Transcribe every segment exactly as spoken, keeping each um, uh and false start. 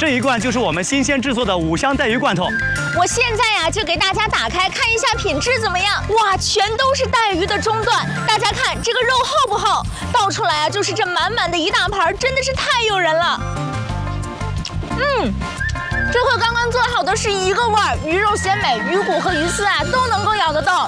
这一罐就是我们新鲜制作的五香带鱼罐头。 我现在呀就给大家打开看一下品质怎么样。哇，全都是带鱼的中段，大家看这个肉厚不厚？倒出来啊就是这满满的一大盘，真的是太诱人了。嗯。 这和刚刚做好的是一个味儿，鱼肉鲜美，鱼骨和鱼丝啊都能够咬得到。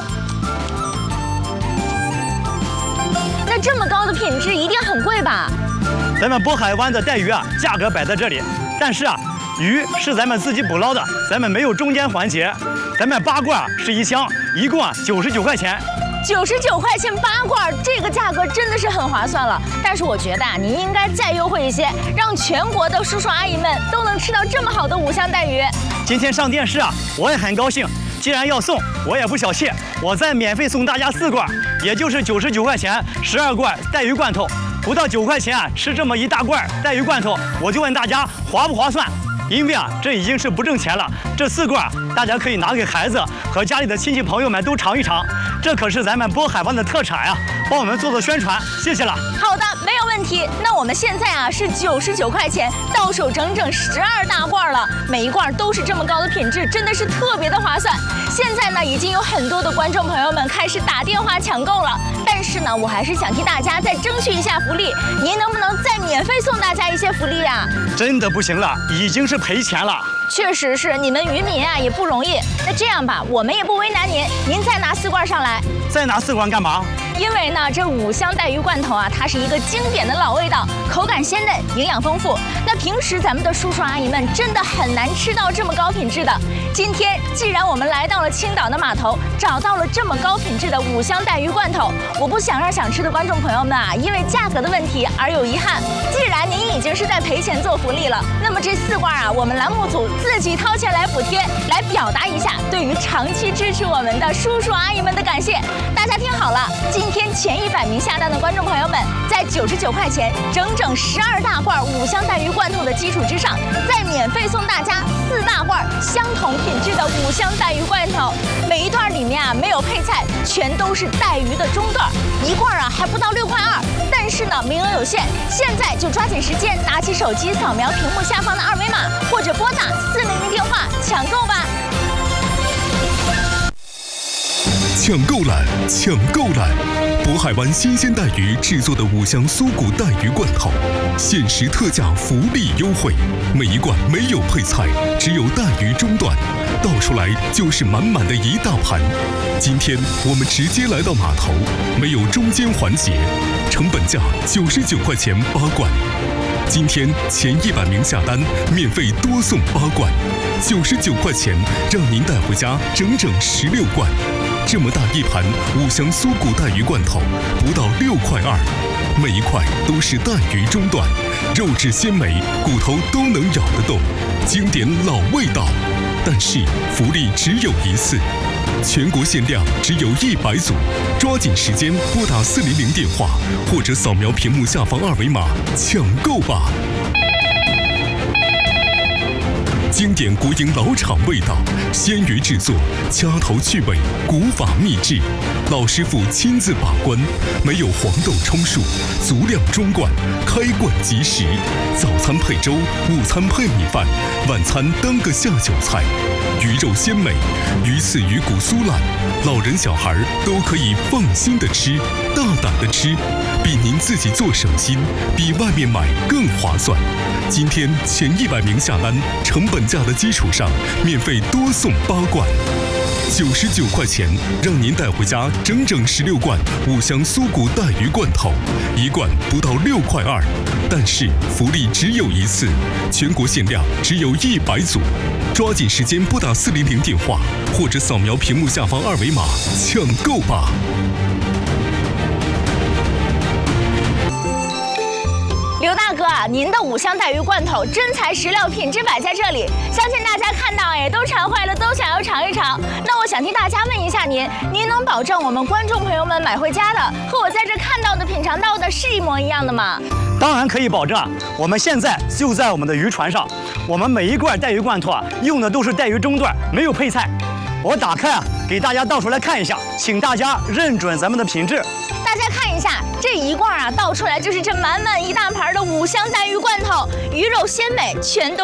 那这么高的品质一定很贵吧？ 咱们渤海湾的带鱼啊，价格摆在这里，但是啊，鱼是咱们自己捕捞的，咱们没有中间环节。咱们八罐是一箱，一共啊九十九块钱。 九十九块钱八罐，这个价格真的是很划算了。但是我觉得啊，您应该再优惠一些，让全国的叔叔阿姨们都能吃到这么好的五香带鱼。 今天上电视啊，我也很高兴。既然要送，我也不小气，我再免费送大家四罐，也就是九十九块钱，十二罐带鱼罐头，不到九块钱啊，吃这么一大罐带鱼罐头，我就问大家划不划算？ 因为啊，这已经是不挣钱了。这四罐啊，大家可以拿给孩子和家里的亲戚朋友们都尝一尝。这可是咱们渤海湾的特产呀，帮我们做做宣传，谢谢了。 好的，没有问题。那我们现在啊是九十九块钱，到手整整十二大罐了，每一罐都是这么高的品质，真的是特别的划算。现在呢，已经有很多的观众朋友们开始打电话抢购了。但是呢，我还是想替大家再争取一下福利，您能不能再免费送大家一些福利啊？ 真的不行了，已经是赔钱了。 确实是，你们渔民啊也不容易。那这样吧，我们也不为难您，您再拿四罐上来。 再拿四罐干嘛？ 因为呢，这五香带鱼罐头啊，它是一个经典的老味道，口感鲜嫩，营养丰富。那平时咱们的叔叔阿姨们真的很难吃到这么高品质的。今天既然我们来到了青岛的码头，找到了这么高品质的五香带鱼罐头，我不想让想吃的观众朋友们啊，因为价格的问题而有遗憾。既然您已经是在赔钱做福利了，那么这四罐啊，我们栏目组 自己掏钱来补贴，来表达一下对于长期支持我们的叔叔阿姨们的感谢。大家听好了，今天前一百名下单的观众朋友们，在九十九块钱整整十二大罐五香带鱼罐头的基础之上，再免费送大家四大罐相同品质的五香带鱼罐头。每一段里面啊没有配菜，全都是带鱼的中段，一罐啊还不到六块二。但是呢，名额有限，现在就抓紧时间，拿起手机扫描屏幕下方的二维码，或者拨打四零零电话抢购吧。 抢购来，抢购来！渤海湾新鲜带鱼制作的五香酥骨带鱼罐头，限时特价福利优惠，每一罐没有配菜，只有带鱼中段，倒出来就是满满的一大盘。今天我们直接来到码头，没有中间环节，成本价九十九块钱八罐。今天前一百名下单，免费多送八罐，九十九块钱让您带回家整整十六罐。这么大一盘五香酥骨带鱼罐头，不到六块二，每一块都是带鱼中段，肉质鲜美，骨头都能咬得动，经典老味道。但是福利只有一次，全国限量只有一百组，抓紧时间拨打四零零电话，或者扫描屏幕下方二维码抢购吧。经典国营老厂味道，鲜鱼制作，掐头去尾，古法秘制，老师傅亲自把关，没有黄豆充数，足量中罐，开罐即食。早餐配粥，午餐配米饭，晚餐当个下酒菜。鱼肉鲜美，鱼刺鱼骨酥烂，老人小孩都可以放心的吃，大胆的吃，比您自己做省心，比外面买更划算。今天前一百名下单，成本价的基础上，免费多送八罐，九十九块钱，让您带回家整整十六罐五香酥骨带鱼罐头，一罐不到六块二。但是福利只有一次，全国限量只有一百组，抓紧时间拨打四零零电话，或者扫描屏幕下方二维码抢购吧。 刘大哥啊，您的五香带鱼罐头真材实料，品质摆在这里，相信大家看到哎都馋坏了，都想要尝一尝。那我想替大家问一下您，您能保证我们观众朋友们买回家的和我在这看到的、品尝到的是一模一样的吗？ 当然可以保证啊！我们现在就在我们的渔船上，我们每一罐带鱼罐头啊，用的都是带鱼中段，没有配菜。我打开啊，给大家倒出来看一下，请大家认准咱们的品质。 大家看一下，这一罐啊倒出来就是这满满一大盘的五香带鱼罐头，鱼肉鲜美，全都